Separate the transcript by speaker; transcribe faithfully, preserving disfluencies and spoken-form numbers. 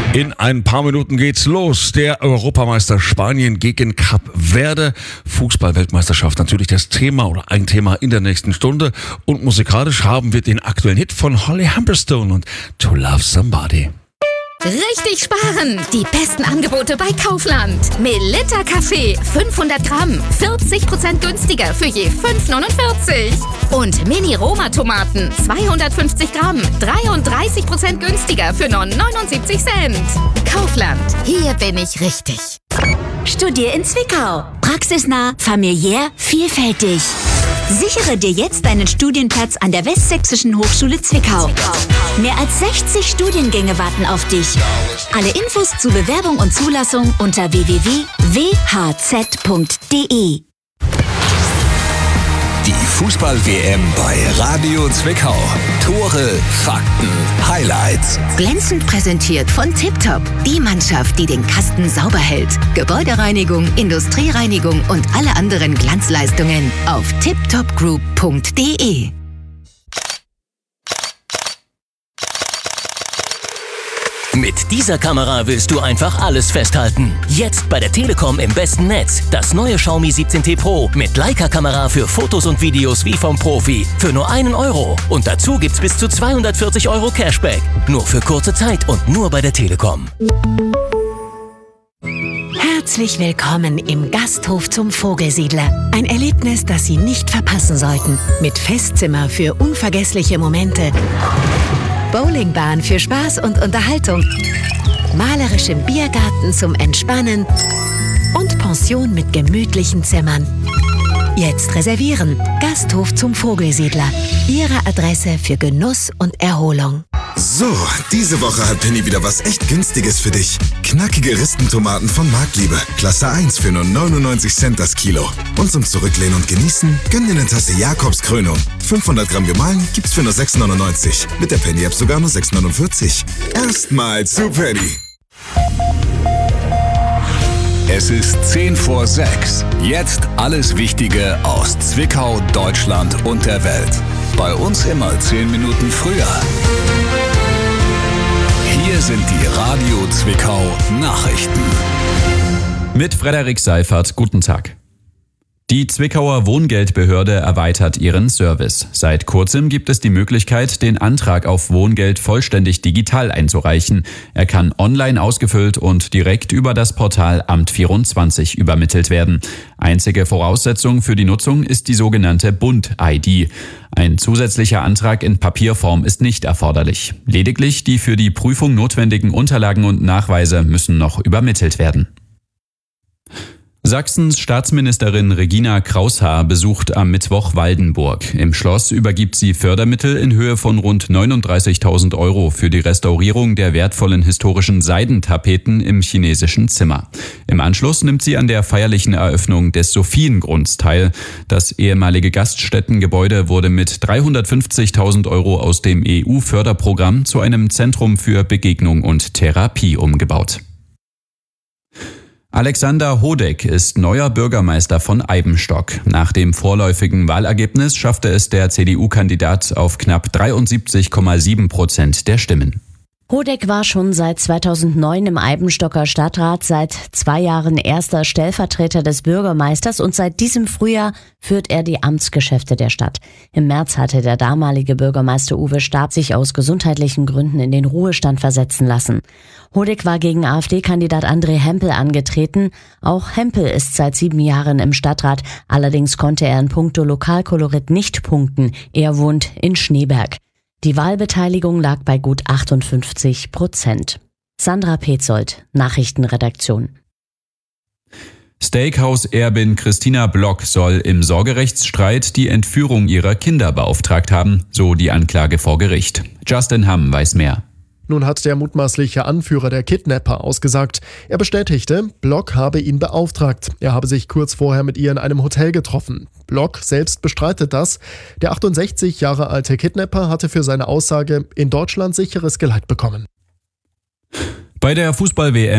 Speaker 1: In ein paar Minuten geht's los. Der Europameister Spanien gegen Kap Verde. Fußball-Weltmeisterschaft natürlich das Thema oder ein Thema in der nächsten Stunde. Und musikalisch haben wir den aktuellen Hit von Holly Humberstone und To Love Somebody.
Speaker 2: Richtig sparen! Die besten Angebote bei Kaufland. Melitta Kaffee fünfhundert Gramm, vierzig Prozent günstiger für je fünf neunundvierzig. Und Mini Roma Tomaten zweihundertfünfzig Gramm, dreiunddreißig Prozent günstiger für nur neunundsiebzig Cent. Kaufland, hier bin ich richtig.
Speaker 3: Studier in Zwickau. Praxisnah, familiär, vielfältig. Sichere dir jetzt deinen Studienplatz an der Westsächsischen Hochschule Zwickau. Mehr als sechzig Studiengänge warten auf dich. Alle Infos zu Bewerbung und Zulassung unter w w w punkt w h z punkt d e.
Speaker 4: Die Fußball-W M bei Radio Zwickau. Tore, Fakten, Highlights.
Speaker 2: Glänzend präsentiert von Tiptop. Die Mannschaft, die den Kasten sauber hält. Gebäudereinigung, Industriereinigung und alle anderen Glanzleistungen auf tiptop group punkt d e.
Speaker 5: Mit dieser Kamera willst du einfach alles festhalten. Jetzt bei der Telekom im besten Netz. Das neue Xiaomi siebzehn T Pro mit Leica-Kamera für Fotos und Videos wie vom Profi. Für nur einen Euro. Und dazu gibt's bis zu zweihundertvierzig Euro Cashback. Nur für kurze Zeit und nur bei der Telekom.
Speaker 3: Herzlich willkommen im Gasthof zum Vogelsiedler. Ein Erlebnis, das Sie nicht verpassen sollten. Mit Festzimmer für unvergessliche Momente. Bowlingbahn für Spaß und Unterhaltung, malerischem Biergarten zum Entspannen und Pension mit gemütlichen Zimmern. Jetzt reservieren. Gasthof zum Vogelsiedler. Ihre Adresse für Genuss und Erholung.
Speaker 6: So, diese Woche hat Penny wieder was echt Günstiges für dich. Knackige Ristentomaten von Marktliebe. Klasse eins für nur neunundneunzig Cent das Kilo. Und zum Zurücklehnen und Genießen, gönn dir eine Tasse Jakobs Krönung. fünfhundert Gramm gemahlen gibt's für nur sechs neunundneunzig. Mit der Penny-App sogar nur sechs neunundvierzig. Erstmal zu Penny.
Speaker 4: Es ist zehn vor sechs. Jetzt alles Wichtige aus Zwickau, Deutschland und der Welt. Bei uns immer zehn Minuten früher. Hier sind die Radio Zwickau Nachrichten.
Speaker 7: Mit Frederik Seifert, guten Tag. Die Zwickauer Wohngeldbehörde erweitert ihren Service. Seit kurzem gibt es die Möglichkeit, den Antrag auf Wohngeld vollständig digital einzureichen. Er kann online ausgefüllt und direkt über das Portal Amt vierundzwanzig übermittelt werden. Einzige Voraussetzung für die Nutzung ist die sogenannte Bund-I D. Ein zusätzlicher Antrag in Papierform ist nicht erforderlich. Lediglich die für die Prüfung notwendigen Unterlagen und Nachweise müssen noch übermittelt werden. Sachsens Staatsministerin Regina Kraushaar besucht am Mittwoch Waldenburg. Im Schloss übergibt sie Fördermittel in Höhe von rund neununddreißigtausend Euro für die Restaurierung der wertvollen historischen Seidentapeten im chinesischen Zimmer. Im Anschluss nimmt sie an der feierlichen Eröffnung des Sophiengrunds teil. Das ehemalige Gaststättengebäude wurde mit dreihundertfünfzigtausend Euro aus dem E U-Förderprogramm zu einem Zentrum für Begegnung und Therapie umgebaut. Alexander Hodeck ist neuer Bürgermeister von Eibenstock. Nach dem vorläufigen Wahlergebnis schaffte es der C D U-Kandidat auf knapp dreiundsiebzig Komma sieben Prozent der Stimmen.
Speaker 8: Hodeck war schon seit zweitausendneun im Eibenstocker Stadtrat, seit zwei Jahren erster Stellvertreter des Bürgermeisters und seit diesem Frühjahr führt er die Amtsgeschäfte der Stadt. Im März hatte der damalige Bürgermeister Uwe Stab sich aus gesundheitlichen Gründen in den Ruhestand versetzen lassen. Hodeck war gegen AfD-Kandidat André Hempel angetreten. Auch Hempel ist seit sieben Jahren im Stadtrat. Allerdings konnte er in puncto Lokalkolorit nicht punkten. Er wohnt in Schneeberg. Die Wahlbeteiligung lag bei gut achtundfünfzig Prozent. Sandra Petzold, Nachrichtenredaktion.
Speaker 7: Steakhouse-Erbin Christina Block soll im Sorgerechtsstreit die Entführung ihrer Kinder beauftragt haben, so die Anklage vor Gericht. Justin Hamm weiß mehr.
Speaker 9: Nun hat der mutmaßliche Anführer der Kidnapper ausgesagt. Er bestätigte, Block habe ihn beauftragt. Er habe sich kurz vorher mit ihr in einem Hotel getroffen. Block selbst bestreitet das. Der achtundsechzig Jahre alte Kidnapper hatte für seine Aussage in Deutschland sicheres Geleit bekommen.
Speaker 7: Bei der Fußball-W M